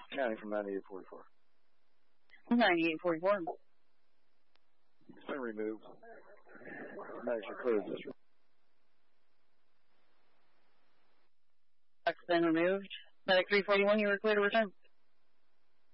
County from 9844. 9844. It's been removed. Medics are clear of this. It's been removed. Medic 341, you were clear to return.